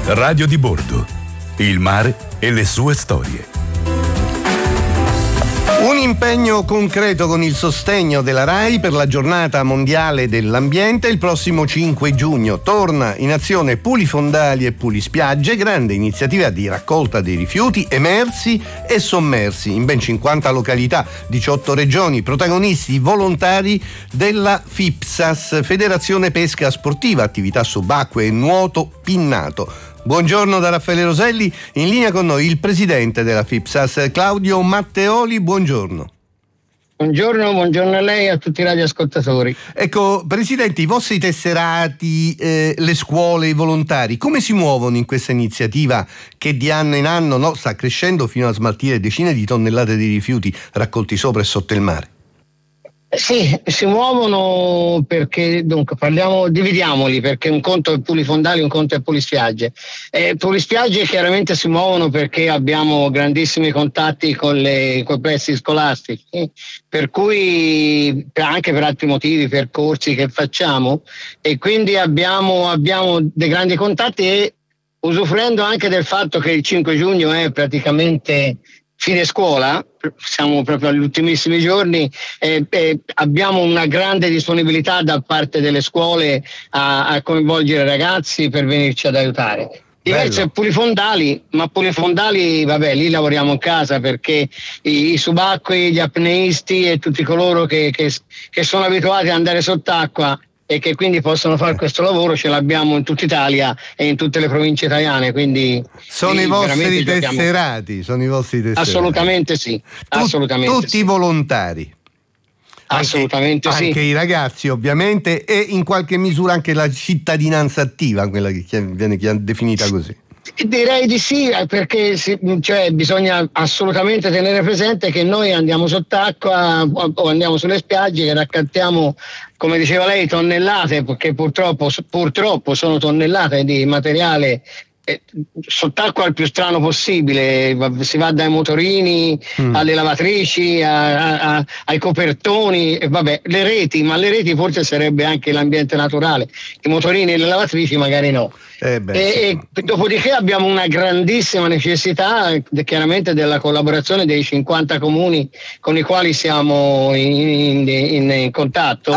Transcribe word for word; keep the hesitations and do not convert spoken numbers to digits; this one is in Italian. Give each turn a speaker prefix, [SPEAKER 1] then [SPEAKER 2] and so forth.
[SPEAKER 1] Radio di bordo. Il mare e le sue storie.
[SPEAKER 2] Un impegno concreto con il sostegno della RAI per la giornata mondiale dell'ambiente. Il prossimo cinque giugno torna in azione Pulifondali e Pulispiagge, grande iniziativa di raccolta dei rifiuti emersi e sommersi in ben cinquanta località, diciotto regioni, protagonisti volontari della FIPSAS, Federazione Pesca Sportiva, attività subacquee e nuoto pinnato. Buongiorno da Raffaele Roselli, in linea con noi il presidente della FIPSAS, Claudio Matteoli, buongiorno.
[SPEAKER 3] Buongiorno, buongiorno a lei e a tutti i radioascoltatori.
[SPEAKER 2] Ecco, Presidente, i vostri tesserati, eh, le scuole, i volontari, come si muovono in questa iniziativa che di anno in anno no, sta crescendo fino a smaltire decine di tonnellate di rifiuti raccolti sopra e sotto il mare?
[SPEAKER 3] Sì, si muovono perché, dunque, parliamo, dividiamoli, perché un conto è Pulifondali, un conto è Pulispiagge. Eh, Pulispiagge chiaramente si muovono perché abbiamo grandissimi contatti con le, con i presidi scolastici, per cui anche per altri motivi, percorsi che facciamo, e quindi abbiamo, abbiamo dei grandi contatti, e usufruendo anche del fatto che il cinque giugno è praticamente fine scuola, siamo proprio agli ultimissimi giorni, eh, eh, abbiamo una grande disponibilità da parte delle scuole a, a coinvolgere i ragazzi per venirci ad aiutare. Diverso è Pulifondali, ma Pulifondali, vabbè, lì lavoriamo in casa perché i, i subacquei, gli apneisti e tutti coloro che, che, che sono abituati ad andare sott'acqua e che quindi possono fare questo lavoro ce l'abbiamo in tutta Italia e in tutte le province italiane, quindi
[SPEAKER 2] sono i vostri tesserati, sono i vostri tesserati.
[SPEAKER 3] Assolutamente sì, assolutamente
[SPEAKER 2] tutti
[SPEAKER 3] sì.
[SPEAKER 2] Volontari.
[SPEAKER 3] Assolutamente
[SPEAKER 2] anche,
[SPEAKER 3] sì.
[SPEAKER 2] Anche i ragazzi ovviamente, e in qualche misura anche la cittadinanza attiva, quella che viene definita così.
[SPEAKER 3] Direi di sì, perché si, cioè, bisogna assolutamente tenere presente che noi andiamo sott'acqua o andiamo sulle spiagge e raccantiamo, come diceva lei, tonnellate, perché purtroppo, purtroppo sono tonnellate di materiale eh, sott'acqua il più strano possibile. Si va dai motorini mm. alle lavatrici a, a, ai copertoni, e vabbè, le reti, ma le reti forse sarebbe anche l'ambiente naturale, i motorini e le lavatrici magari no.
[SPEAKER 2] Eh beh,
[SPEAKER 3] e, e dopodiché abbiamo una grandissima necessità chiaramente della collaborazione dei cinquanta comuni con i quali siamo in, in, in contatto.